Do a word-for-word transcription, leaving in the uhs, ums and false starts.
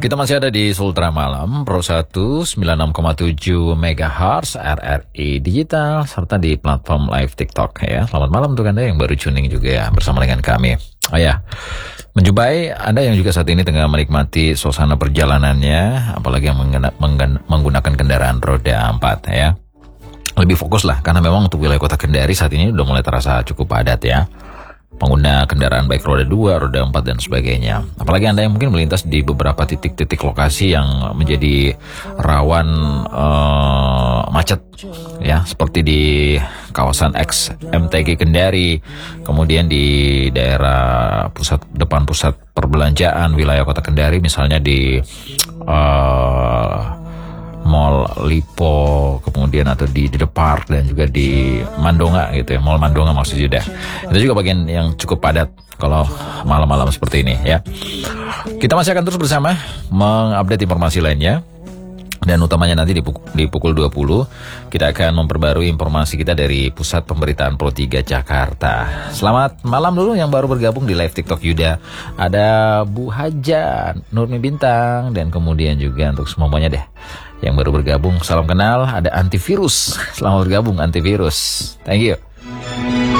Kita masih ada di Sultra Malam Pro satu sembilan puluh enam koma tujuh megahertz R R I Digital serta di platform live TikTok ya. Selamat malam untuk Anda yang baru tuning juga ya bersama dengan kami. Oh ya, menjumpai Anda yang juga saat ini tengah menikmati suasana perjalanannya, apalagi yang menggena- menggen- menggunakan kendaraan roda empat ya. Lebih fokus lah karena memang untuk wilayah kota Kendari saat ini udah mulai terasa cukup padat ya. Pengguna kendaraan baik roda dua, roda empat dan sebagainya. Apalagi Anda yang mungkin melintas di beberapa titik-titik lokasi yang menjadi rawan uh, macet ya, seperti di kawasan X M T G Kendari, kemudian di daerah pusat depan pusat perbelanjaan wilayah kota Kendari, misalnya di uh, Mall Lipo, kemudian atau di di Park dan juga di Mandonga gitu ya, Mall Mandonga maksudnya. Itu juga bagian yang cukup padat kalau malam-malam seperti ini ya. Kita masih akan terus bersama mengupdate informasi lainnya. Dan utamanya nanti di pukul, di pukul dua puluh kita akan memperbarui informasi kita dari Pusat Pemberitaan Pro tiga Jakarta. Selamat malam dulu yang baru bergabung di live TikTok Yuda. Ada Bu Haja, Nurmi Bintang, dan kemudian juga untuk semuanya deh yang baru bergabung, salam kenal. Ada Antivirus, selamat bergabung Antivirus. Thank you.